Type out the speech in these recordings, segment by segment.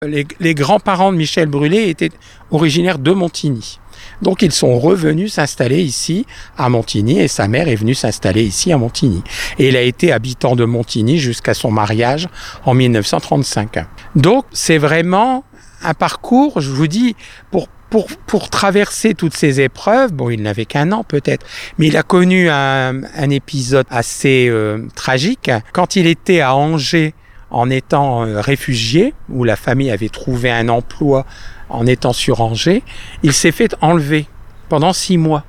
Les grands-parents de Michel Brûlé étaient originaires de Montigny. Donc ils sont revenus s'installer ici à Montigny et sa mère est venue s'installer ici à Montigny. Et il a été habitant de Montigny jusqu'à son mariage en 1935. Donc c'est vraiment un parcours, je vous dis, pour traverser toutes ces épreuves. Bon, il n'avait qu'1 an peut-être, mais il a connu un épisode assez tragique. Quand il était à Angers en étant réfugié, où la famille avait trouvé un emploi en étant sur Angers, il s'est fait enlever pendant 6 mois.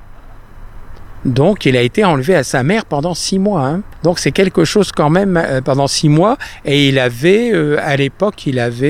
Donc, il a été enlevé à sa mère pendant 6 mois. Hein. Donc, c'est quelque chose quand même pendant 6 mois. Et il avait, à l'époque,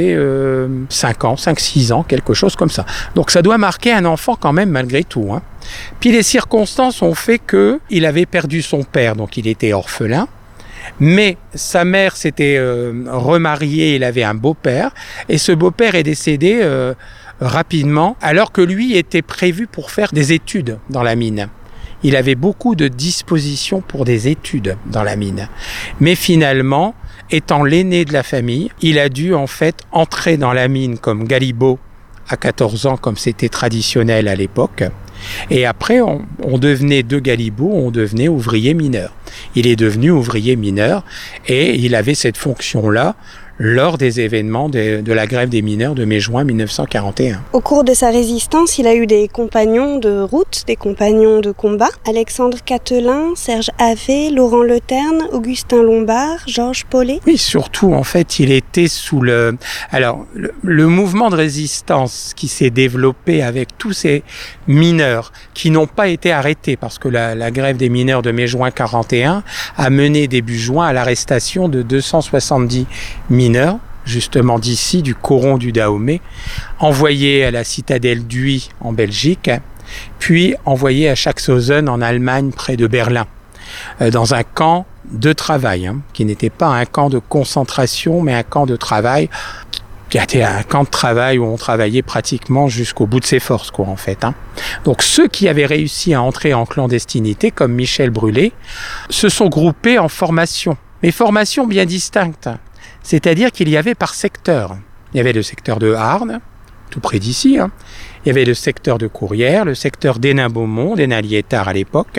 5-6 ans, quelque chose comme ça. Donc, ça doit marquer un enfant quand même malgré tout. Hein. Puis, les circonstances ont fait qu'il avait perdu son père, donc il était orphelin. Mais sa mère s'était remariée, il avait un beau-père. Et ce beau-père est décédé rapidement, alors que lui était prévu pour faire des études dans la mine. Il avait beaucoup de dispositions pour des études dans la mine. Mais finalement, étant l'aîné de la famille, il a dû en fait entrer dans la mine comme galibot à 14 ans, comme c'était traditionnel à l'époque. Et après, on devenait de galibot, on devenait ouvrier mineur. Il est devenu ouvrier mineur et il avait cette fonction-là lors des événements de la grève des mineurs de mai-juin 1941. Au cours de sa résistance, il a eu des compagnons de route, des compagnons de combat. Alexandre Catelin, Serge Havet, Laurent Leterne, Augustin Lombard, Georges Paulet. Oui, surtout, en fait, il était sous le... Alors, le mouvement de résistance qui s'est développé avec tous ces mineurs qui n'ont pas été arrêtés, parce que la grève des mineurs de mai-juin 41 a mené début juin à l'arrestation de 270 mineurs, justement d'ici, du coron du Dahomey, envoyés à la citadelle d'Uy en Belgique, puis envoyés à Schaffhausen en Allemagne, près de Berlin, dans un camp de travail, qui n'était pas un camp de concentration, mais un camp de travail, qui a été un camp de travail où on travaillait pratiquement jusqu'au bout de ses forces, quoi, en fait. Donc ceux qui avaient réussi à entrer en clandestinité, comme Michel Brûlé, se sont groupés en formations, mais formations bien distinctes. C'est-à-dire qu'il y avait par secteur. Il y avait le secteur de Arnes, tout près d'ici. Il y avait le secteur de Courrières, le secteur d'Hénin-Beaumont, d'Hénin-Liétard à l'époque,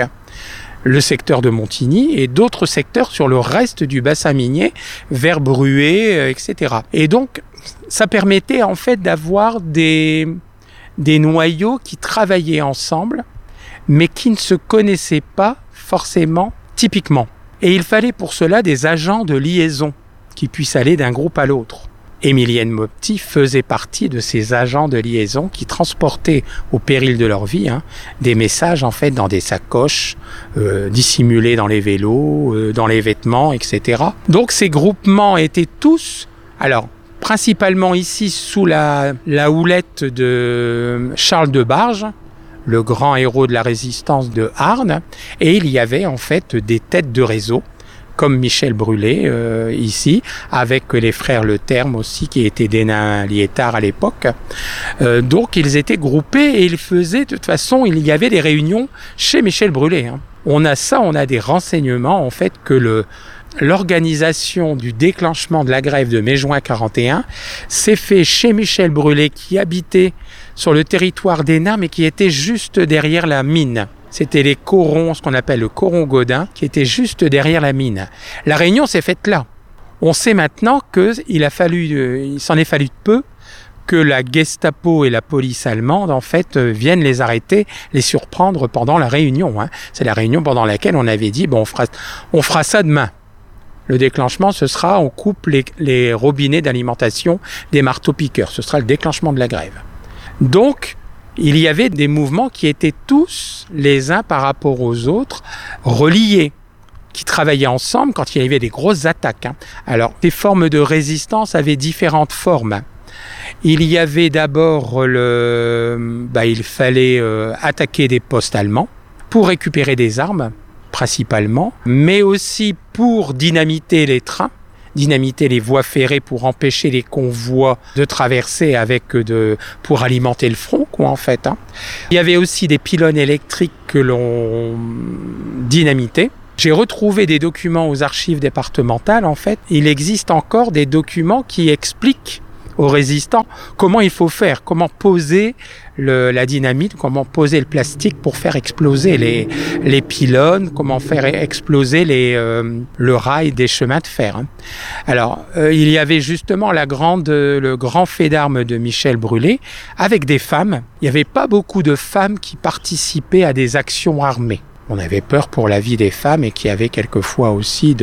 le secteur de Montigny et d'autres secteurs sur le reste du bassin minier, vers Bruay, etc. Et donc, ça permettait en fait d'avoir des noyaux qui travaillaient ensemble, mais qui ne se connaissaient pas forcément typiquement. Et il fallait pour cela des agents de liaison qui puissent aller d'un groupe à l'autre. Émilienne Mopti faisait partie de ces agents de liaison qui transportaient au péril de leur vie des messages en fait dans des sacoches dissimulés dans les vélos, dans les vêtements, etc. Donc ces groupements étaient tous, alors principalement ici sous la houlette de Charles de Barge, le grand héros de la résistance de Arnes, et il y avait en fait des têtes de réseau comme Michel Brûlé ici, avec les frères Leterne aussi, qui étaient d'Hénin-Liétard à l'époque. Donc ils étaient groupés et ils faisaient, de toute façon, il y avait des réunions chez Michel Brûlé. On a des renseignements en fait que l'organisation du déclenchement de la grève de mai-juin 41 s'est fait chez Michel Brûlé, qui habitait sur le territoire d'Hénin, mais qui était juste derrière la mine. C'était les corons, ce qu'on appelle le coron Godin, qui était juste derrière la mine. La réunion s'est faite là. On sait maintenant qu'il s'en est fallu peu que la Gestapo et la police allemande, en fait, viennent les arrêter, les surprendre pendant la réunion. C'est la réunion pendant laquelle on avait dit, bon, on fera ça demain. Le déclenchement, ce sera, on coupe les robinets d'alimentation des marteaux-piqueurs. Ce sera le déclenchement de la grève. Donc, il y avait des mouvements qui étaient tous, les uns par rapport aux autres, reliés, qui travaillaient ensemble quand il y avait des grosses attaques. Alors, les formes de résistance avaient différentes formes. Il y avait d'abord il fallait attaquer des postes allemands pour récupérer des armes, principalement, mais aussi pour dynamiter les trains, dynamiter les voies ferrées pour empêcher les convois de traverser pour alimenter le front, quoi, en fait. Il y avait aussi des pylônes électriques que l'on dynamitait. J'ai retrouvé des documents aux archives départementales, en fait. Il existe encore des documents qui expliquent aux résistants comment il faut faire, comment poser la dynamite, comment poser le plastique pour faire exploser les pylônes, comment faire exploser le rail des chemins de fer. Alors, il y avait justement le grand fait d'armes de Michel Brûlé avec des femmes. Il n'y avait pas beaucoup de femmes qui participaient à des actions armées. On avait peur pour la vie des femmes et qui avaient quelquefois aussi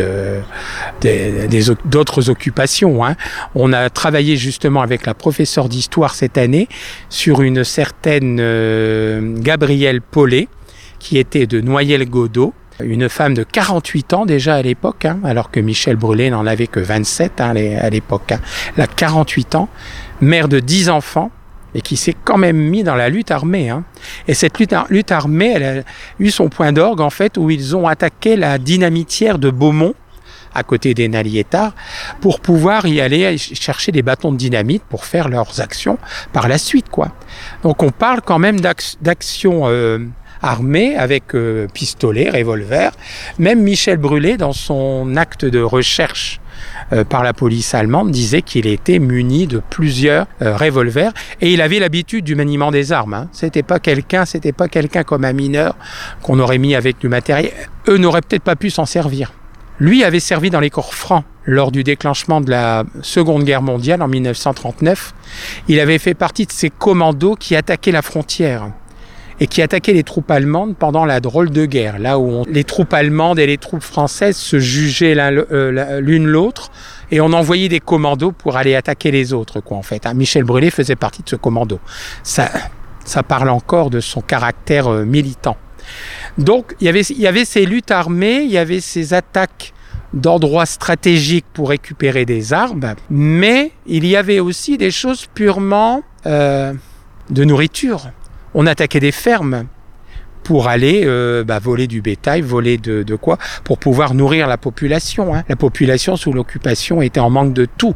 d'autres occupations. On a travaillé justement avec la professeure d'histoire cette année sur une certaine Gabrielle Paulet, qui était de Noyelles-Godault, une femme de 48 ans déjà à l'époque, alors que Michel Brûlé n'en avait que 27 à l'époque. Elle a 48 ans, mère de 10 enfants, et qui s'est quand même mis dans la lutte armée. Et cette lutte armée, elle a eu son point d'orgue, en fait, où ils ont attaqué la dynamitière de Beaumont, à côté des Naliétards, pour pouvoir y aller chercher des bâtons de dynamite pour faire leurs actions par la suite, quoi. Donc on parle quand même d'actions armées avec pistolet, revolver. Même Michel Brûlé, dans son acte de recherche par la police allemande, disait qu'il était muni de plusieurs revolvers et il avait l'habitude du maniement des armes. C'était pas quelqu'un comme un mineur qu'on aurait mis avec du matériel. Eux n'auraient peut-être pas pu s'en servir. Lui avait servi dans les corps francs lors du déclenchement de la Seconde Guerre mondiale en 1939. Il avait fait partie de ces commandos qui attaquaient la frontière et qui attaquaient les troupes allemandes pendant la drôle de guerre, là où les troupes allemandes et les troupes françaises se jugeaient l'une l'autre, et on envoyait des commandos pour aller attaquer les autres, quoi, en fait. Michel Brûlé faisait partie de ce commando. Ça parle encore de son caractère militant. Donc, il y avait ces luttes armées, il y avait ces attaques d'endroits stratégiques pour récupérer des armes, mais il y avait aussi des choses purement de nourriture. On attaquait des fermes pour aller voler du bétail, voler de quoi, pour pouvoir nourrir la population. La population sous l'occupation était en manque de tout.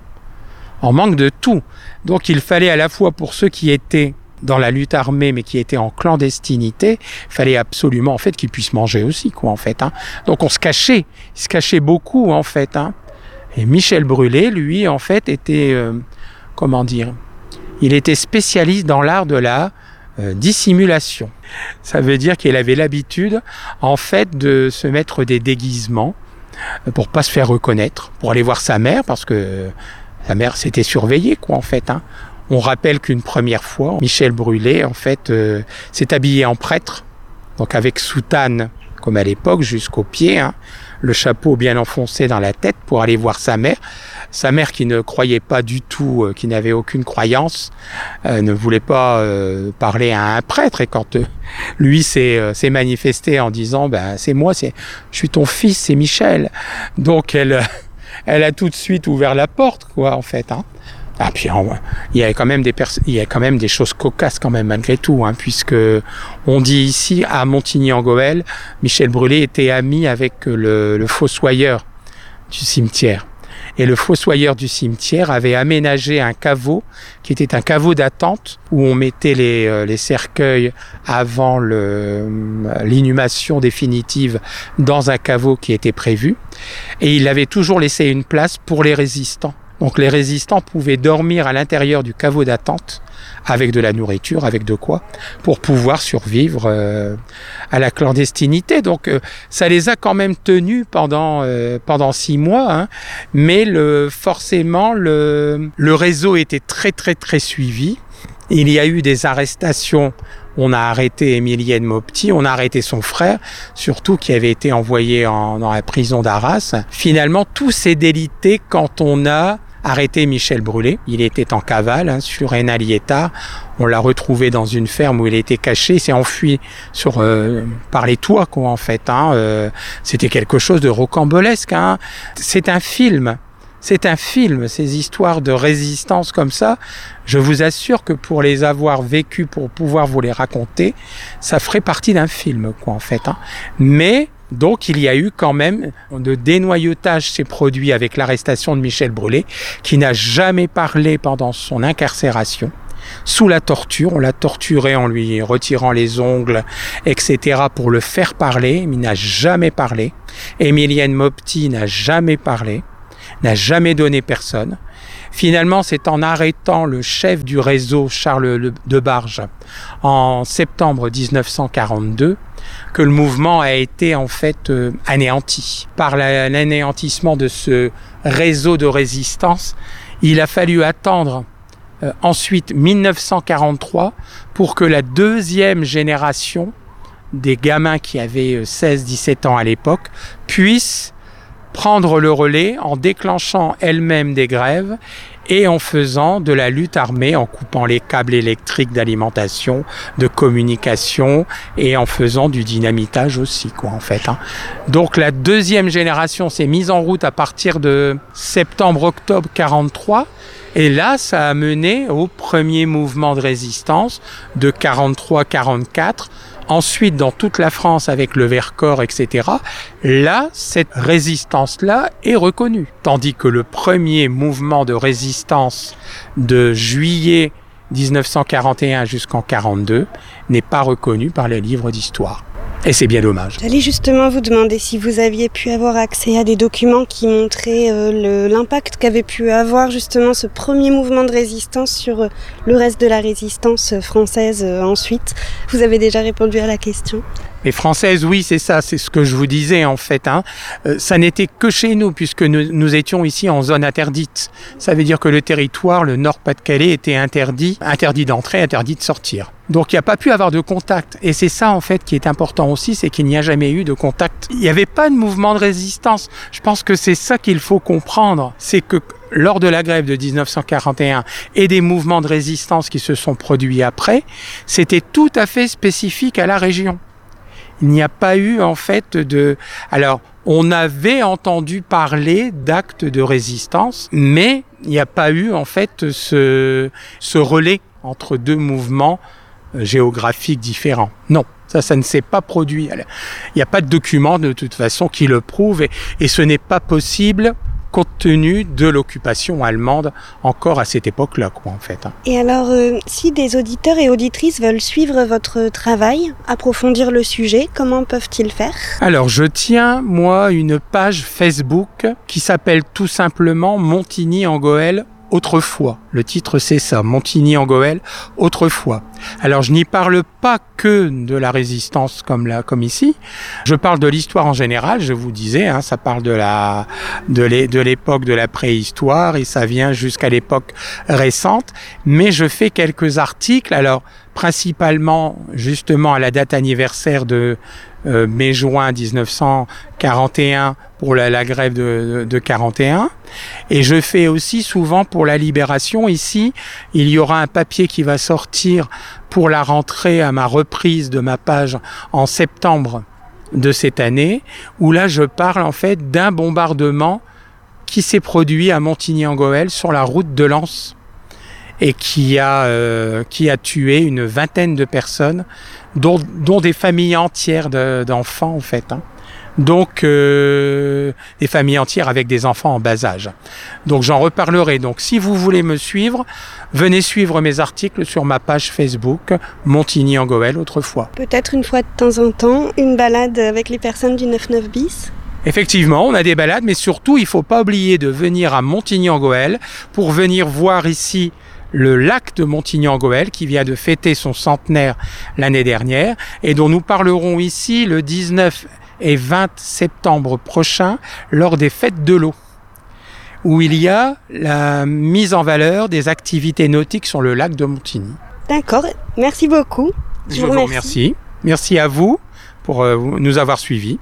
Donc il fallait à la fois pour ceux qui étaient dans la lutte armée mais qui étaient en clandestinité, il fallait absolument en fait qu'ils puissent manger aussi, quoi, en fait. Donc on se cachait, il se cachait beaucoup, en fait. Et Michel Brûlé, lui, en fait, était il était spécialiste dans l'art de la dissimulation. Ça veut dire qu'il avait l'habitude, en fait, de se mettre des déguisements pour pas se faire reconnaître, pour aller voir sa mère, parce que sa mère s'était surveillée, quoi, en fait. On rappelle qu'une première fois, Michel Brûlé, en fait, s'est habillé en prêtre, donc avec soutane, comme à l'époque, jusqu'aux pieds, le chapeau bien enfoncé dans la tête pour aller voir sa mère. Sa mère, qui ne croyait pas du tout, qui n'avait aucune croyance, ne voulait pas parler à un prêtre. Et quand lui s'est manifesté en disant c'est moi, je suis ton fils, c'est Michel. Donc elle a tout de suite ouvert la porte, quoi, en fait. Ah, puis il y a quand même des choses cocasses quand même malgré tout, puisque on dit ici à Montigny-en-Gohelle, Michel Brûlé était ami avec le fossoyeur du cimetière. Et le fossoyeur du cimetière avait aménagé un caveau qui était un caveau d'attente où on mettait les cercueils avant l'inhumation définitive dans un caveau qui était prévu. Et il avait toujours laissé une place pour les résistants. Donc les résistants pouvaient dormir à l'intérieur du caveau d'attente avec de la nourriture, avec de quoi, pour pouvoir survivre à la clandestinité. Donc ça les a quand même tenus pendant 6 mois, mais forcément le réseau était très très très suivi. Il y a eu des arrestations. On a arrêté Émilienne Maupetit, on a arrêté son frère, surtout qui avait été envoyé dans la prison d'Arras. Finalement, tout s'est délité quand on a arrêté Michel Brûlé. Il était en cavale sur un Naliétard. On l'a retrouvé dans une ferme où il était caché. Il s'est enfui par les toits, quoi, en fait. C'était quelque chose de rocambolesque. C'est un film. Ces histoires de résistance comme ça, je vous assure que pour les avoir vécues, pour pouvoir vous les raconter, ça ferait partie d'un film, quoi, en fait. Mais donc il y a eu quand même de dénoyautage s'est produit avec l'arrestation de Michel Brûlé, qui n'a jamais parlé pendant son incarcération. Sous la torture, on l'a torturé en lui retirant les ongles, etc. pour le faire parler, mais il n'a jamais parlé. Émilienne Maupetit n'a jamais parlé, n'a jamais donné personne. Finalement, c'est en arrêtant le chef du réseau, Charles Debarge, en septembre 1942, que le mouvement a été en fait anéanti. Par l'anéantissement de ce réseau de résistance, il a fallu attendre ensuite 1943 pour que la deuxième génération des gamins qui avaient 16-17 ans à l'époque puissent prendre le relais en déclenchant elles-mêmes des grèves et en faisant de la lutte armée, en coupant les câbles électriques d'alimentation, de communication et en faisant du dynamitage aussi, en fait. Donc la deuxième génération s'est mise en route à partir de septembre-octobre 43. Et là, ça a mené au premier mouvement de résistance de 43-44. Ensuite, dans toute la France, avec le Vercors, etc., là, cette résistance-là est reconnue. Tandis que le premier mouvement de résistance de juillet 1941 jusqu'en 42 n'est pas reconnu par les livres d'histoire. Et c'est bien dommage. J'allais justement vous demander si vous aviez pu avoir accès à des documents qui montraient l'impact qu'avait pu avoir justement ce premier mouvement de résistance sur le reste de la résistance française ensuite. Vous avez déjà répondu à la question. Les Françaises, oui, c'est ça, c'est ce que je vous disais en fait. Ça n'était que chez nous, puisque nous étions ici en zone interdite. Ça veut dire que le territoire, le Nord-Pas-de-Calais, était interdit d'entrer, interdit de sortir. Donc il n'y a pas pu avoir de contact. Et c'est ça en fait qui est important aussi, c'est qu'il n'y a jamais eu de contact. Il n'y avait pas de mouvement de résistance. Je pense que c'est ça qu'il faut comprendre. C'est que lors de la grève de 1941 et des mouvements de résistance qui se sont produits après, c'était tout à fait spécifique à la région. Il n'y a pas eu en fait de... Alors, on avait entendu parler d'actes de résistance, mais il n'y a pas eu en fait ce relais entre deux mouvements géographiques différents. Non, ça ne s'est pas produit. Il n'y a pas de document de toute façon qui le prouve et ce n'est pas possible compte tenu de l'occupation allemande encore à cette époque-là, en fait. Et alors, si des auditeurs et auditrices veulent suivre votre travail, approfondir le sujet, comment peuvent-ils faire ? Alors, je tiens, moi, une page Facebook qui s'appelle tout simplement Montigny-en-Goël autrefois. Le titre, c'est ça, Montigny-en-Goël autrefois. Alors, je n'y parle pas que de la résistance comme ici. Je parle de l'histoire en général, je vous disais, ça parle de l'époque de la préhistoire et ça vient jusqu'à l'époque récente. Mais je fais quelques articles, alors principalement justement à la date anniversaire de mai-juin 1941 pour la grève de 41. Et je fais aussi souvent pour la Libération. Ici, il y aura un papier qui va sortir pour la rentrée à ma reprise de ma page en septembre de cette année, où là je parle en fait d'un bombardement qui s'est produit à Montigny-en-Goël sur la route de Lens et qui a tué une vingtaine de personnes, dont des familles entières d'enfants en fait. Donc des familles entières avec des enfants en bas âge. Donc j'en reparlerai. Donc si vous voulez me suivre, venez suivre mes articles sur ma page Facebook Montigny-en-Goël autrefois. Peut-être une fois de temps en temps, une balade avec les personnes du 9-9 bis. Effectivement, on a des balades, mais surtout il ne faut pas oublier de venir à Montigny-en-Goël pour venir voir ici le lac de Montigny-en-Goël qui vient de fêter son centenaire l'année dernière et dont nous parlerons ici le 19 et 20 septembre prochain lors des fêtes de l'eau, où il y a la mise en valeur des activités nautiques sur le lac de Montigny. D'accord, merci beaucoup. Je vous remercie. Merci à vous pour nous avoir suivis.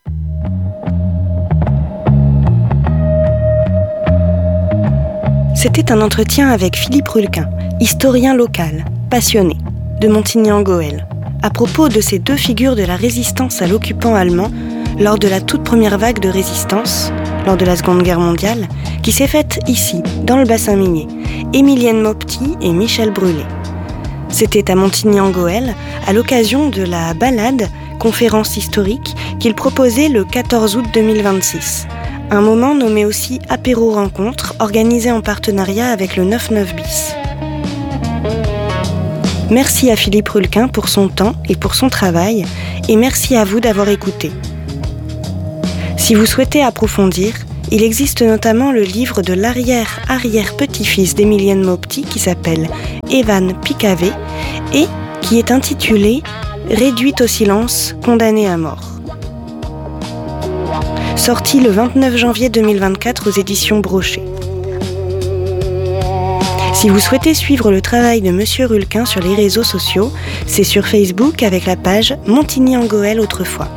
C'était un entretien avec Philippe Rulquin, historien local, passionné, de Montigny-en-Goël, à propos de ces deux figures de la résistance à l'occupant allemand lors de la toute première vague de résistance, lors de la Seconde Guerre mondiale, qui s'est faite ici, dans le bassin minier, Émilienne Maupetit et Michel Brûlé. C'était à Montigny-en-Goël, à l'occasion de la balade, conférence historique, qu'il proposait le 14 août 2026. Un moment nommé aussi Apéro Rencontre, organisé en partenariat avec le 9-9 bis. Merci à Philippe Rulquin pour son temps et pour son travail, et merci à vous d'avoir écouté. Si vous souhaitez approfondir, Il existe notamment le livre de l'arrière-arrière-petit-fils d'Emilienne Maupetit qui s'appelle Evan Picavé et qui est intitulé « Réduite au silence, condamnée à mort ». Sorti le 29 janvier 2024 aux éditions Brochet. Si vous souhaitez suivre le travail de Monsieur Rulquin sur les réseaux sociaux, c'est sur Facebook avec la page Montigny-en-Gohelle autrefois.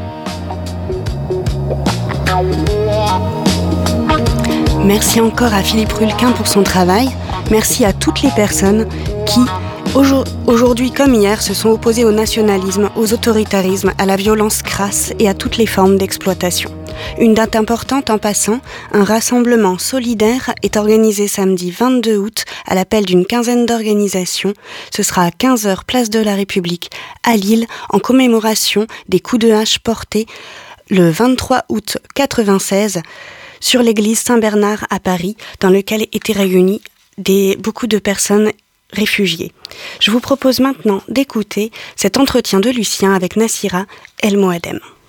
Merci encore à Philippe Rulquin pour son travail. Merci à toutes les personnes qui, aujourd'hui comme hier, se sont opposées au nationalisme, aux autoritarismes, à la violence crasse et à toutes les formes d'exploitation. Une date importante en passant, un rassemblement solidaire est organisé samedi 22 août à l'appel d'une quinzaine d'organisations. Ce sera à 15h place de la République à Lille en commémoration des coups de hache portés le 23 août 1996 sur l'église Saint-Bernard à Paris, dans lequel étaient réunies beaucoup de personnes réfugiées. Je vous propose maintenant d'écouter cet entretien de Lucien avec Nassira El Moadem.